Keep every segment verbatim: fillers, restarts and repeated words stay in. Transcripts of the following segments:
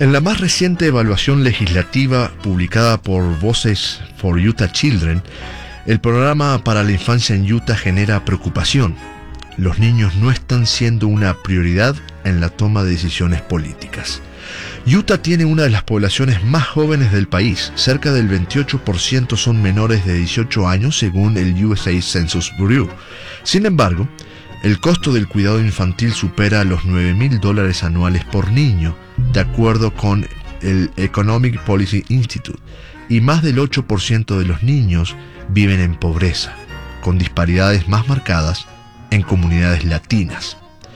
En la más reciente evaluación legislativa publicada por Voices for Utah Children, el programa para la infancia en Utah genera preocupación. Los niños no están siendo una prioridad en la toma de decisiones políticas. Utah tiene una de las poblaciones más jóvenes del país. Cerca del veintiocho por ciento son menores de dieciocho años según el U S A Census Bureau. Sin embargo, el costo del cuidado infantil supera los nueve mil dólares anuales por niño, de acuerdo con el Economic Policy Institute, y más del ocho por ciento de los niños viven en pobreza, con disparidades más marcadas en comunidades latinas.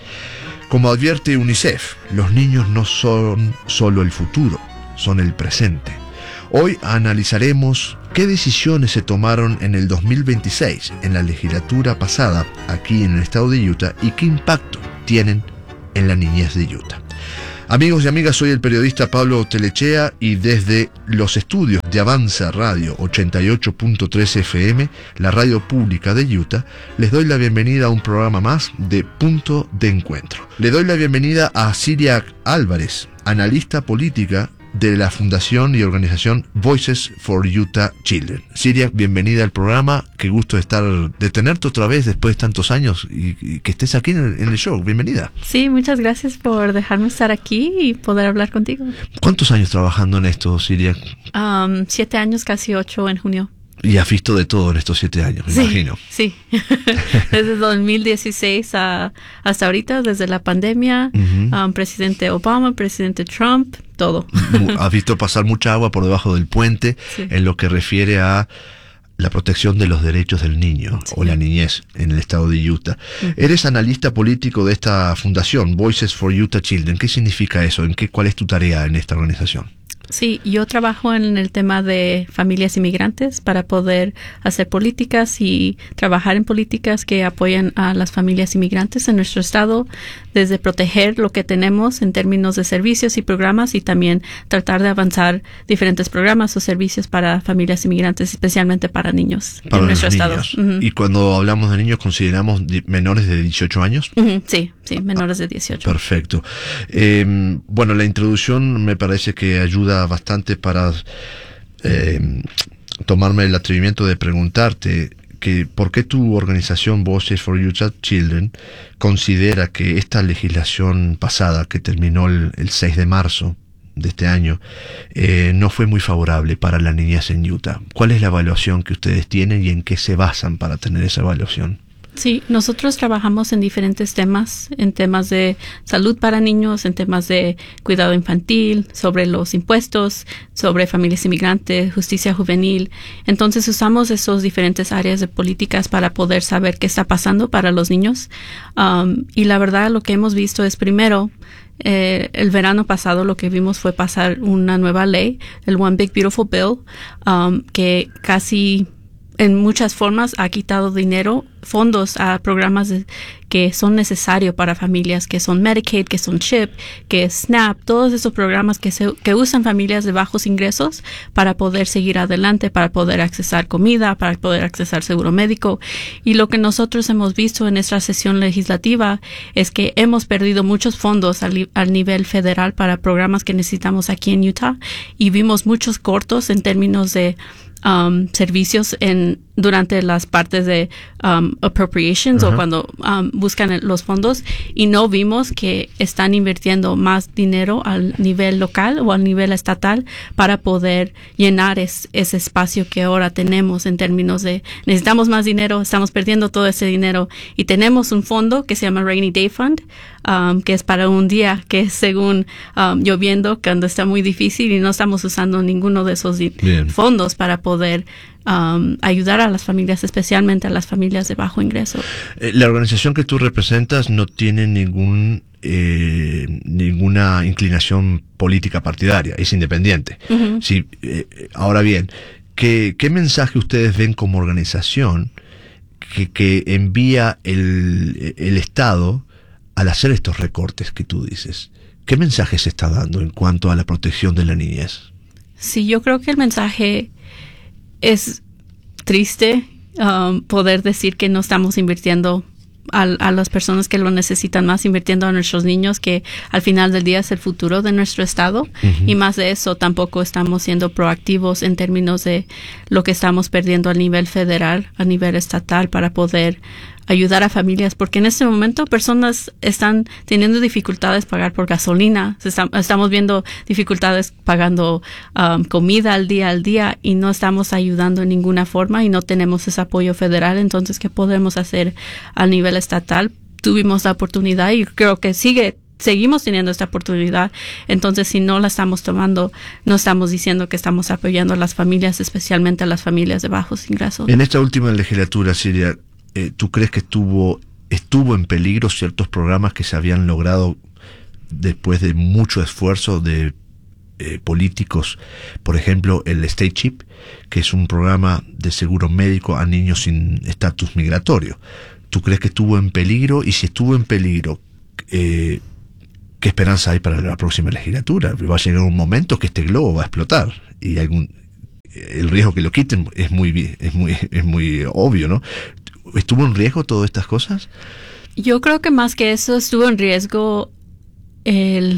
Como advierte UNICEF, los niños no son solo el futuro, son el presente. Hoy analizaremos qué decisiones se tomaron en el dos mil veintiséis, en la legislatura pasada, aquí en el estado de Utah, y qué impacto tienen en la niñez de Utah. Amigos y amigas, soy el periodista Pablo Telechea y desde los estudios de Avanza Radio ochenta y ocho punto tres F M, la radio pública de Utah, les doy la bienvenida a un programa más de Punto de Encuentro. Le doy la bienvenida a Siria Álvarez, analista política de la fundación y organización Voices for Utah Children. Siria, bienvenida al programa. Qué gusto de estar, de tenerte otra vez después de tantos años y, y que estés aquí en el, en el show. Bienvenida. Sí, muchas gracias por dejarme estar aquí y poder hablar contigo. ¿Cuántos años trabajando en esto, Siria? Um, siete años, casi ocho en junio. Y has visto de todo en estos siete años, me sí, imagino. Sí, desde dos mil dieciséis a, hasta ahorita, desde la pandemia, uh-huh. um, presidente Obama, presidente Trump, todo. Has visto pasar mucha agua por debajo del puente, sí, en lo que refiere a la protección de los derechos del niño, sí, o la niñez en el estado de Utah. Uh-huh. Eres analista político de esta fundación, Voices for Utah Children. ¿Qué significa eso? ¿En qué, cuál es tu tarea en esta organización? Sí, yo trabajo en el tema de familias inmigrantes para poder hacer políticas y trabajar en políticas que apoyan a las familias inmigrantes en nuestro estado, desde proteger lo que tenemos en términos de servicios y programas y también tratar de avanzar diferentes programas o servicios para familias inmigrantes, especialmente para niños para en nuestro niños. estado. Uh-huh. Y cuando hablamos de niños, ¿consideramos menores de dieciocho años? Uh-huh. Sí, sí, menores de dieciocho. Perfecto. Eh, bueno, la introducción me parece que ayuda bastante para eh, tomarme el atrevimiento de preguntarte que por qué tu organización Voices for Utah Children considera que esta legislación pasada que terminó el, el seis de marzo de este año eh, no fue muy favorable para la niñez en Utah. ¿Cuál es la evaluación que ustedes tienen y en qué se basan para tener esa evaluación? Sí, nosotros trabajamos en diferentes temas, en temas de salud para niños, en temas de cuidado infantil, sobre los impuestos, sobre familias inmigrantes, justicia juvenil. Entonces usamos esos diferentes áreas de políticas para poder saber qué está pasando para los niños. Um, y la verdad lo que hemos visto es primero, Eh, el verano pasado lo que vimos fue pasar una nueva ley, el One Big Beautiful Bill, um, que casi en muchas formas ha quitado dinero, fondos a programas de, que son necesarios para familias, que son Medicaid, que son CHIP, que es SNAP, todos esos programas que se, que usan familias de bajos ingresos para poder seguir adelante, para poder accesar comida, para poder accesar seguro médico. Y lo que nosotros hemos visto en esta sesión legislativa es que hemos perdido muchos fondos al, al nivel federal para programas que necesitamos aquí en Utah y vimos muchos cortos en términos de Um, servicios en durante las partes de um, appropriations, uh-huh, o cuando um, buscan los fondos, y no vimos que están invirtiendo más dinero al nivel local o al nivel estatal para poder llenar es, ese espacio que ahora tenemos en términos de necesitamos más dinero, estamos perdiendo todo ese dinero y tenemos un fondo que se llama Rainy Day Fund, um, que es para un día que es según um, lloviendo cuando está muy difícil y no estamos usando ninguno de esos di- fondos para poder Um, ayudar a las familias, especialmente a las familias de bajo ingreso. La organización que tú representas no tiene ningún eh, ninguna inclinación política partidaria, es independiente. Uh-huh. Sí, eh, ahora bien, ¿qué, ¿qué mensaje ustedes ven como organización que, que envía el, el Estado al hacer estos recortes que tú dices? ¿Qué mensaje se está dando en cuanto a la protección de la niñez? Sí, yo creo que el mensaje es triste, um, poder decir que no estamos invirtiendo a, a las personas que lo necesitan más, invirtiendo en nuestros niños, que al final del día es el futuro de nuestro estado. Uh-huh. Y más de eso, tampoco estamos siendo proactivos en términos de lo que estamos perdiendo a nivel federal, a nivel estatal, para poder ayudar a familias, porque en este momento personas están teniendo dificultades pagar por gasolina, está, estamos viendo dificultades pagando um, comida al día al día, y no estamos ayudando en ninguna forma y no tenemos ese apoyo federal. Entonces, ¿qué podemos hacer a nivel estatal? Tuvimos la oportunidad y creo que sigue seguimos teniendo esta oportunidad. Entonces, si no la estamos tomando, no estamos diciendo que estamos apoyando a las familias, especialmente a las familias de bajos ingresos. En esta última legislatura, Silvia, Eh, ¿tú crees que estuvo estuvo en peligro ciertos programas que se habían logrado después de mucho esfuerzo de eh, políticos? Por ejemplo, el State Chip, que es un programa de seguro médico a niños sin estatus migratorio. ¿Tú crees que estuvo en peligro? Y si estuvo en peligro, eh, ¿qué esperanza hay para la próxima legislatura? Va a llegar un momento que este globo va a explotar y algún el riesgo que lo quiten es muy es muy es muy obvio, ¿no? ¿Estuvo en riesgo todas estas cosas? Yo creo que más que eso estuvo en riesgo el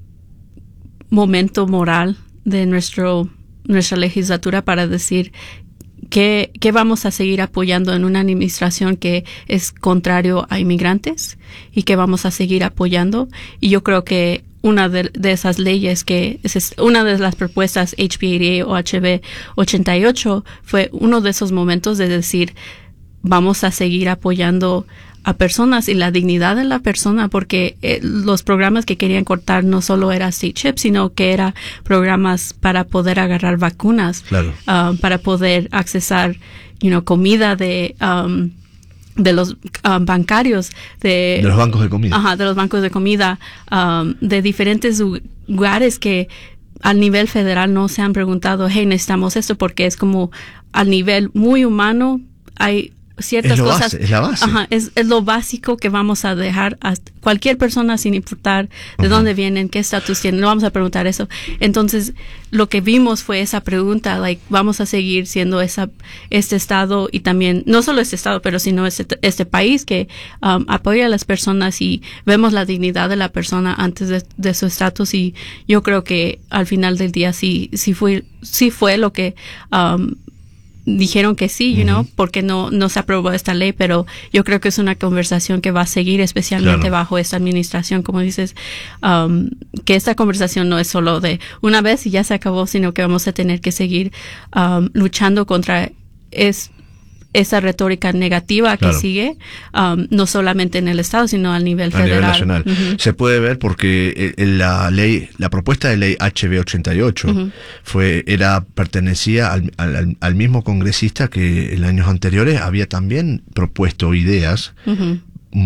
momento moral de nuestro nuestra legislatura para decir que, que vamos a seguir apoyando en una administración que es contrario a inmigrantes y que vamos a seguir apoyando. Y yo creo que una de, de esas leyes, que es una de las propuestas H B ochenta o H B ochenta y ocho, fue uno de esos momentos de decir, vamos a seguir apoyando a personas y la dignidad de la persona, porque eh, los programas que querían cortar no solo era State Chip, sino que era programas para poder agarrar vacunas, claro. uh, para poder accesar, you know, comida de um, de los um, bancarios, de, de los bancos de comida, ajá, de los bancos de comida, um, de diferentes lugares que al nivel federal no se han preguntado, hey, necesitamos esto, porque es como al nivel muy humano, hay ciertas es lo cosas. Base, es la base. Ajá, es, es lo básico que vamos a dejar a cualquier persona, sin importar de uh-huh. dónde vienen, qué estatus tienen. No vamos a preguntar eso. Entonces, lo que vimos fue esa pregunta, like, vamos a seguir siendo esa este estado, y también, no solo este estado, pero sino este, este país que um, apoya a las personas, y vemos la dignidad de la persona antes de, de su estatus. Y yo creo que al final del día sí, sí fue, sí fue lo que um, dijeron que sí, you uh-huh. know, porque no, no se aprobó esta ley, pero yo creo que es una conversación que va a seguir, especialmente claro. bajo esta administración, como dices, um, que esta conversación no es solo de una vez y ya se acabó, sino que vamos a tener que seguir um, luchando contra es, esa retórica negativa claro. que sigue, um, no solamente en el estado, sino a nivel a federal. Nivel nacional. Uh-huh. Se puede ver porque la ley, la propuesta de ley H B ochenta y ocho uh-huh. fue, era, pertenecía al, al, al mismo congresista que en años anteriores había también propuesto ideas uh-huh.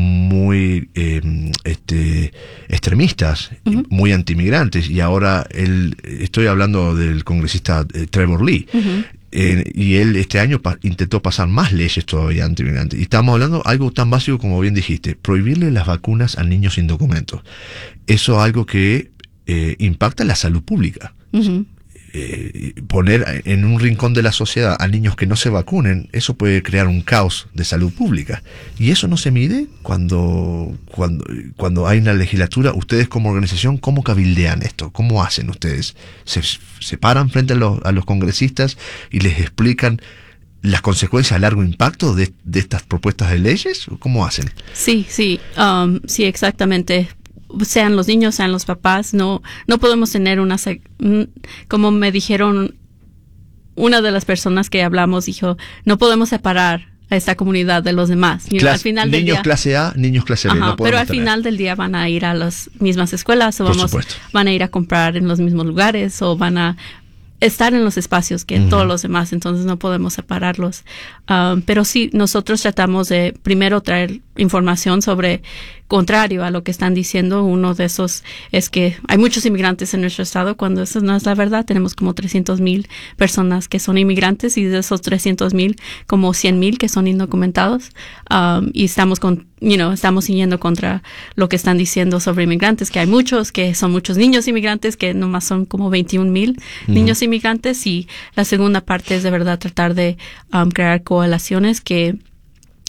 muy eh, este, extremistas, uh-huh. muy antimigrantes, y ahora él, estoy hablando del congresista eh, Trevor Lee, uh-huh. Eh, y él este año pa- intentó pasar más leyes todavía antimigrantes. Y estamos hablando de algo tan básico como bien dijiste, prohibirle las vacunas a niños sin documentos. Eso es algo que eh, impacta la salud pública. Uh-huh. Eh, poner en un rincón de la sociedad a niños que no se vacunen, eso puede crear un caos de salud pública. Y eso no se mide cuando, cuando, cuando hay una legislatura. Ustedes como organización, ¿cómo cabildean esto? ¿Cómo hacen ustedes? ¿Se, se paran frente a los, a los congresistas y les explican las consecuencias a largo impacto de, de estas propuestas de leyes? ¿Cómo hacen? Sí, sí, um, sí, exactamente. Sean los niños, sean los papás, no no podemos tener una, como me dijeron, una de las personas que hablamos dijo, no podemos separar a esta comunidad de los demás. Clase, al final niños del día, clase A, niños clase B. Ajá, no pero al tener. final del día van a ir a las mismas escuelas, o Por vamos, supuesto. van a ir a comprar en los mismos lugares, o van a estar en los espacios que uh-huh. todos los demás, entonces no podemos separarlos. Um, pero sí, nosotros tratamos de primero traer información sobre contrario a lo que están diciendo. Uno de esos es que hay muchos inmigrantes en nuestro estado, cuando eso no es la verdad. Tenemos como trescientos mil personas que son inmigrantes, y de esos trescientos mil, como cien mil que son indocumentados. Um, y estamos con, you know, estamos siguiendo contra lo que están diciendo sobre inmigrantes, que hay muchos, que son muchos niños inmigrantes, que nomás son como veintiún mil uh-huh. niños inmigrantes. Y la segunda parte es de verdad tratar de um, crear coaliciones que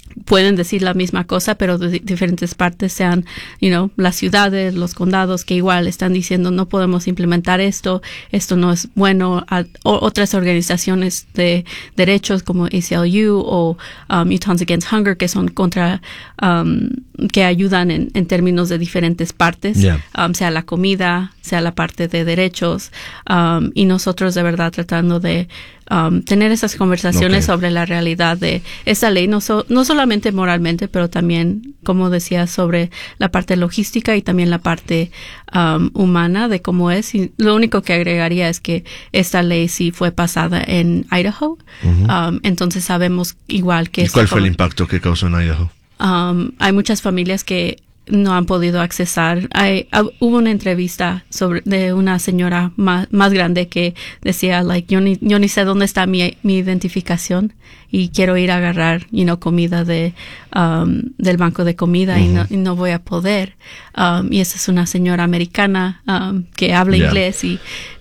pueden decir la misma cosa, pero de diferentes partes, sean, you know, las ciudades, los condados, que igual están diciendo no podemos implementar esto, esto no es bueno. A, o, otras organizaciones de derechos como A C L U o um, Utahns Against Hunger, que son contra, um, que ayudan en, en términos de diferentes partes, yeah. um, sea la comida, sea la parte de derechos, um, y nosotros de verdad tratando de Um, tener esas conversaciones okay. sobre la realidad de esa ley, no, so, no solamente moralmente, pero también, como decía, sobre la parte logística y también la parte um, humana de cómo es. Y lo único que agregaría es que esta ley sí fue pasada en Idaho, uh-huh. um, entonces sabemos igual que... ¿Y cuál fue el impacto que causó en Idaho? Um, hay muchas familias que no han podido accesar. Hay, uh, hubo una entrevista sobre de una señora más, más grande que decía, like, yo ni, yo ni sé dónde está mi, mi identificación y quiero ir a agarrar, you know, comida de, um, del banco de comida uh-huh. y, no, y no voy a poder. Um, y esa es una señora americana um, que habla yeah. inglés y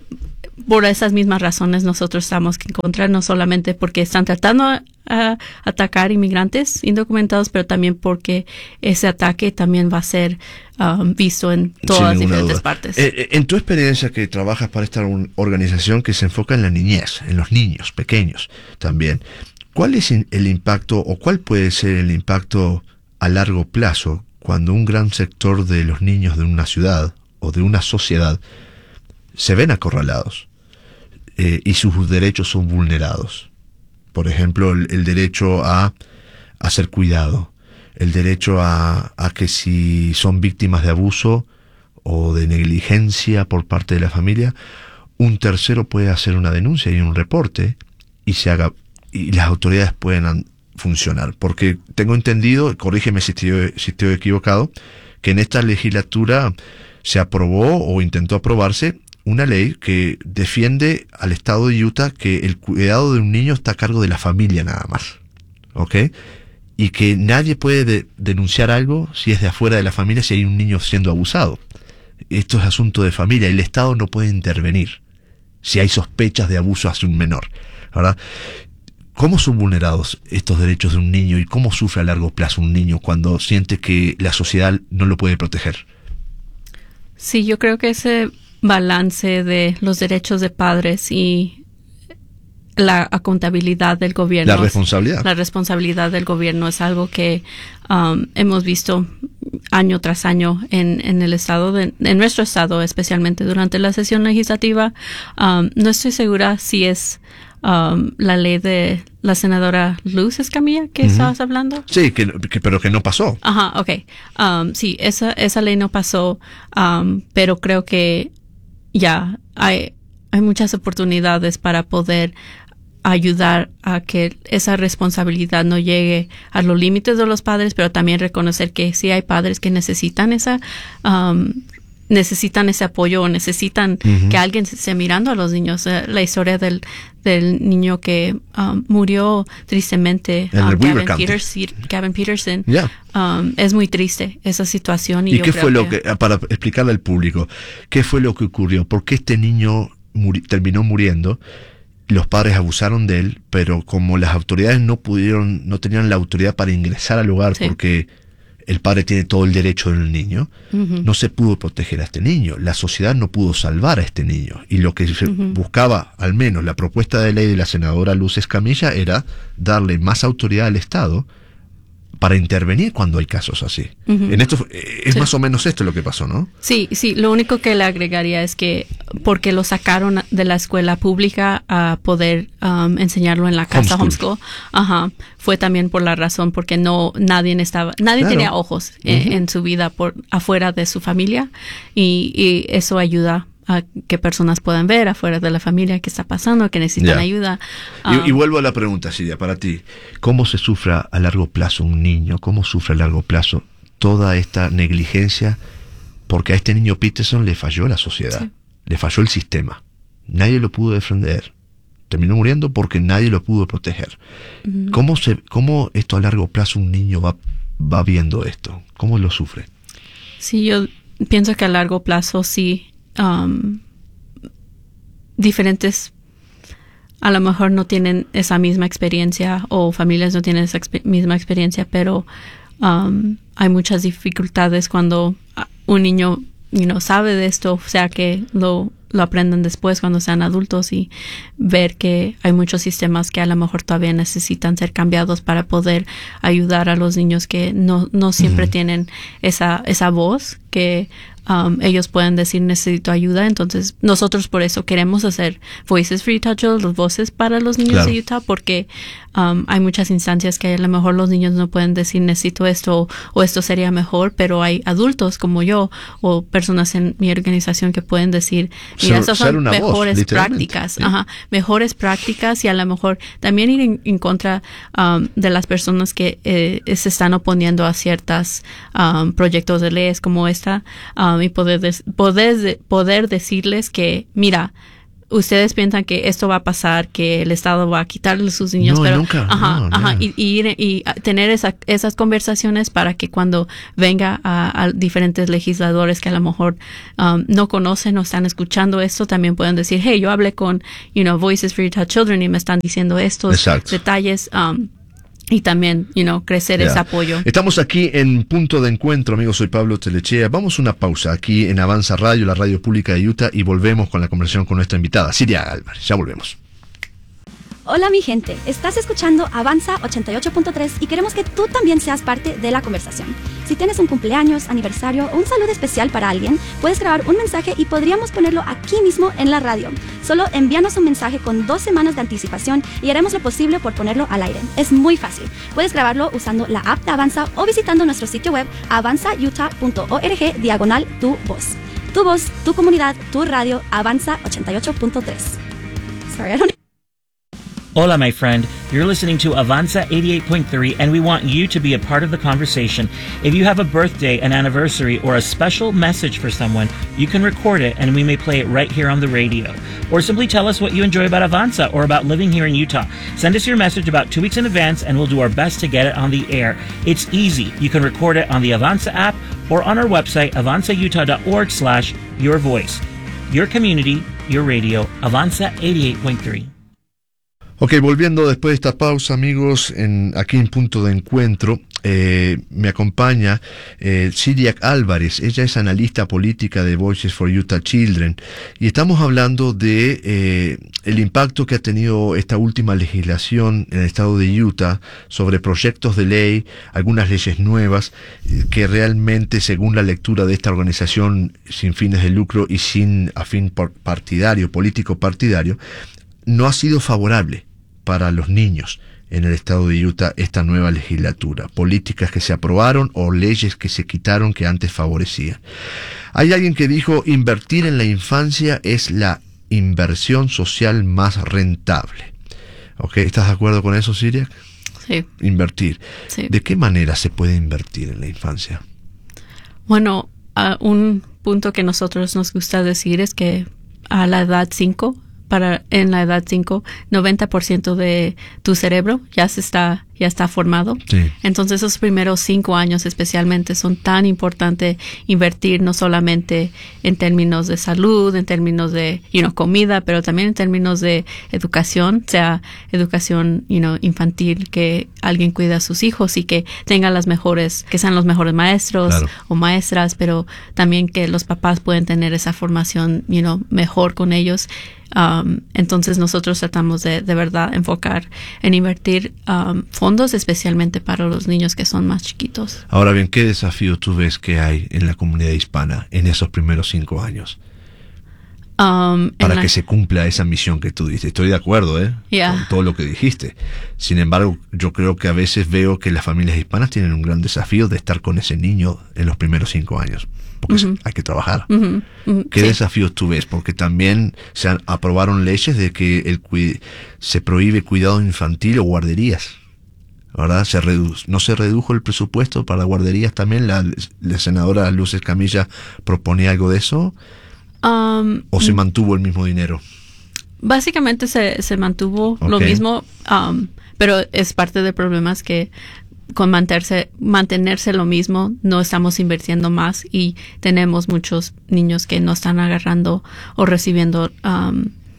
por esas mismas razones nosotros estamos que encontrar, no solamente porque están tratando a, a atacar inmigrantes indocumentados, pero también porque ese ataque también va a ser um, visto en todas las diferentes duda. partes. Eh, en tu experiencia que trabajas para esta organización que se enfoca en la niñez, en los niños pequeños también, ¿cuál es el impacto o cuál puede ser el impacto a largo plazo cuando un gran sector de los niños de una ciudad o de una sociedad se ven acorralados eh, y sus derechos son vulnerados? Por ejemplo, el, el derecho a, a ser cuidado, el derecho a, a que si son víctimas de abuso o de negligencia por parte de la familia, un tercero puede hacer una denuncia y un reporte y se haga y las autoridades puedan funcionar. Porque tengo entendido, corrígeme si estoy, si estoy equivocado, que en esta legislatura se aprobó o intentó aprobarse una ley que defiende al estado de Utah que el cuidado de un niño está a cargo de la familia nada más, ¿ok? Y que nadie puede de- denunciar algo si es de afuera de la familia, si hay un niño siendo abusado. Esto es asunto de familia y el Estado no puede intervenir si hay sospechas de abuso hacia un menor, ¿verdad? ¿Cómo son vulnerados estos derechos de un niño y cómo sufre a largo plazo un niño cuando siente que la sociedad no lo puede proteger? Sí, yo creo que ese balance de los derechos de padres y la accountabilidad del gobierno. La responsabilidad. La responsabilidad del gobierno es algo que um, hemos visto año tras año en, en el estado, de, en nuestro estado, especialmente durante la sesión legislativa. Um, no estoy segura si es um, la ley de la senadora Luz Escamilla que uh-huh. estabas hablando. Sí, que, que, pero que no pasó. Ajá, okay. Um, sí, esa, esa ley no pasó, um, pero creo que ya hay, hay muchas oportunidades para poder ayudar a que esa responsabilidad no llegue a los límites de los padres, pero también reconocer que sí hay padres que necesitan esa um, necesitan ese apoyo o necesitan uh-huh. que alguien esté mirando a los niños. Uh, la historia del, del niño que um, murió tristemente, en um, el Gavin, County. Peters, Gavin Peterson, yeah. um, es muy triste esa situación. ¿Y, ¿Y yo qué creo fue lo que, que, para explicarle al público, qué fue lo que ocurrió? ¿Por qué este niño muri- terminó muriendo? Los padres abusaron de él, pero como las autoridades no pudieron, no tenían la autoridad para ingresar al hogar sí. porque el padre tiene todo el derecho del niño, uh-huh. no se pudo proteger a este niño. La sociedad no pudo salvar a este niño. Y lo que se uh-huh. buscaba, al menos la propuesta de ley de la senadora Luz Escamilla, era darle más autoridad al Estado para intervenir cuando hay casos así. Uh-huh. En esto es sí. más o menos esto lo que pasó, ¿no? Sí, sí. Lo único que le agregaría es que porque lo sacaron de la escuela pública a poder um, enseñarlo en la casa, homeschool, homeschool ajá, fue también por la razón porque no nadie estaba, nadie claro. tenía ojos uh-huh. en, en su vida por afuera de su familia y, y eso ayuda a que personas puedan ver afuera de la familia qué está pasando, que necesitan yeah. ayuda. Um, y, y vuelvo a la pregunta, Silvia, para ti. ¿Cómo se sufre a largo plazo un niño? ¿Cómo sufre a largo plazo toda esta negligencia? Porque a este niño Peterson le falló la sociedad, sí. le falló el sistema. Nadie lo pudo defender. Terminó muriendo porque nadie lo pudo proteger. Uh-huh. ¿Cómo, se, ¿Cómo esto a largo plazo un niño va, va viendo esto? ¿Cómo lo sufre? Sí, yo pienso que a largo plazo sí... Um, diferentes a lo mejor no tienen esa misma experiencia o familias no tienen esa exp- misma experiencia, pero um, hay muchas dificultades cuando un niño, you know, sabe de esto, o sea, que lo, lo aprendan después cuando sean adultos, y ver que hay muchos sistemas que a lo mejor todavía necesitan ser cambiados para poder ayudar a los niños que no, no siempre uh-huh. tienen esa, esa voz que Um, ellos pueden decir necesito ayuda. Entonces nosotros por eso queremos hacer Voices for Utah Children, las voces para los niños claro. de Utah, porque um, hay muchas instancias que a lo mejor los niños no pueden decir necesito esto o, o esto sería mejor, pero hay adultos como yo o personas en mi organización que pueden decir mira, esas son mejores voz, prácticas ¿sí? Ajá, mejores prácticas, y a lo mejor también ir en, en contra um, de las personas que eh, se están oponiendo a ciertos um, proyectos de leyes como esta, um, y poder, des, poder, poder decirles que, mira, ustedes piensan que esto va a pasar, que el Estado va a quitarle sus niños, no, pero nunca, ajá, no, ajá, no. y, y ir y tener esa, esas conversaciones para que cuando venga a, a diferentes legisladores que a lo mejor um, no conocen o están escuchando esto, también pueden decir, hey, yo hablé con, you know, Voices for Utah Children y me están diciendo estos Exacto. detalles. Um, Y también, you know, crecer yeah. ese apoyo. Estamos aquí en Punto de Encuentro, amigos. Soy Pablo Telechea. Vamos a una pausa aquí en Avanza Radio, la radio pública de Utah, y volvemos con la conversación con nuestra invitada, Siria Álvarez. Ya volvemos. Hola mi gente, estás escuchando Avanza ochenta y ocho punto tres y queremos que tú también seas parte de la conversación. Si tienes un cumpleaños, aniversario o un saludo especial para alguien, puedes grabar un mensaje y podríamos ponerlo aquí mismo en la radio. Solo envíanos un mensaje con dos semanas de anticipación y haremos lo posible por ponerlo al aire. Es muy fácil. Puedes grabarlo usando la app de Avanza o visitando nuestro sitio web avanza utah punto org diagonal tu voz. Tu voz, tu comunidad, tu radio, Avanza ochenta y ocho punto tres. Sorry, I don't Hola, my friend. You're listening to Avanza eighty-eight point three, and we want you to be a part of the conversation. If you have a birthday, an anniversary, or a special message for someone, you can record it, and we may play it right here on the radio. Or simply tell us what you enjoy about Avanza or about living here in Utah. Send us your message about two weeks in advance, and we'll do our best to get it on the air. It's easy. You can record it on the Avanza app or on our website, avanza utah dot org slash your voice. Your community, your radio, Avanza eighty-eight point three. Ok, volviendo después de esta pausa, amigos, en, aquí en Punto de Encuentro, eh, me acompaña eh, Siria Álvarez. Ella es analista política de Voices for Utah Children, y estamos hablando de eh, el impacto que ha tenido esta última legislación en el estado de Utah sobre proyectos de ley, algunas leyes nuevas, eh, que realmente, según la lectura de esta organización sin fines de lucro y sin afín partidario, político partidario, no ha sido favorable para los niños en el estado de Utah esta nueva legislatura, políticas que se aprobaron o leyes que se quitaron que antes favorecían. Hay alguien que dijo, invertir en la infancia es la inversión social más rentable. ¿Ok? ¿Estás de acuerdo con eso, Siria? Sí. Invertir. Sí. ¿De qué manera se puede invertir en la infancia? Bueno, uh, un punto que nosotros nos gusta decir es que a la edad cinco, para en la edad cinco, noventa por ciento de tu cerebro ya se está ya está formado. Sí. Entonces esos primeros cinco años especialmente son tan importantes invertir no solamente en términos de salud, en términos de you know, comida, pero también en términos de educación, sea educación you know, infantil, que alguien cuida a sus hijos y que tenga las mejores, que sean los mejores maestros claro. o maestras, pero también que los papás pueden tener esa formación you know, mejor con ellos. Um, entonces nosotros tratamos de, de verdad enfocar en invertir um, fondos especialmente para los niños que son más chiquitos. Ahora bien, ¿qué desafío tú ves que hay en la comunidad hispana en esos primeros cinco años? Um, para la... que se cumpla esa misión que tú dices. Estoy de acuerdo, ¿eh? Yeah. Con todo lo que dijiste. Sin embargo, yo creo que a veces veo que las familias hispanas tienen un gran desafío de estar con ese niño en los primeros cinco años. Porque uh-huh. hay que trabajar. Uh-huh. Uh-huh. ¿Qué sí. desafíos tú ves? Porque también se han, aprobaron leyes de que el cu- se prohíbe cuidado infantil o guarderías. ¿Verdad? Se redu- no se redujo el presupuesto para guarderías también. La, la senadora Luz Escamilla proponía algo de eso. Um, ¿O se mantuvo el mismo dinero? Básicamente se, se mantuvo okay. lo mismo, um, pero es parte del problema es que con mantenerse, mantenerse lo mismo, no estamos invirtiendo más y tenemos muchos niños que no están agarrando o recibiendo um,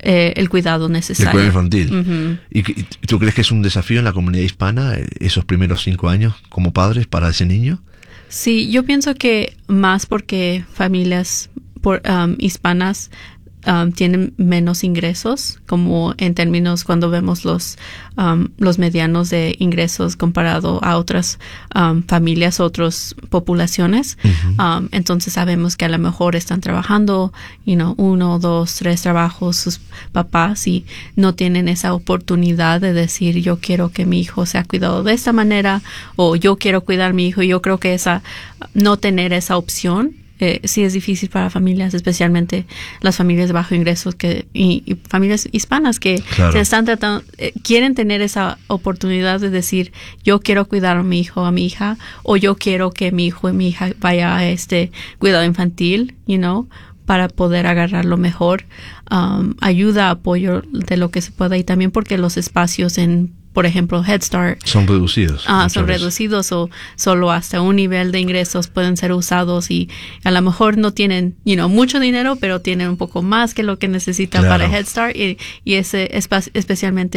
eh, el cuidado necesario. El cuidado infantil. Uh-huh. ¿Y, ¿Y tú crees que es un desafío en la comunidad hispana esos primeros cinco años como padres para ese niño? Sí, yo pienso que más porque familias por, um, hispanas Um, tienen menos ingresos, como en términos cuando vemos los um, los medianos de ingresos comparado a otras um, familias, otras poblaciones. Uh-huh. Um, entonces sabemos que a lo mejor están trabajando, you know, uno, dos, tres trabajos sus papás y no tienen esa oportunidad de decir yo quiero que mi hijo sea cuidado de esta manera o yo quiero cuidar a mi hijo. Yo creo que esa no tener esa opción Eh, sí es difícil para familias, especialmente las familias de bajo ingresos que y, y familias hispanas que claro. se están tratando, eh, quieren tener esa oportunidad de decir yo quiero cuidar a mi hijo o a mi hija o yo quiero que mi hijo y mi hija vaya a este cuidado infantil, you know, para poder agarrarlo mejor. Um, ayuda, apoyo de lo que se pueda y también porque los espacios en por ejemplo, Head Start. Son reducidos. Ah, son veces. reducidos o solo hasta un nivel de ingresos pueden ser usados y a lo mejor no tienen, you know, mucho dinero, pero tienen un poco más que lo que necesitan claro. para Head Start y, y ese espa- especialmente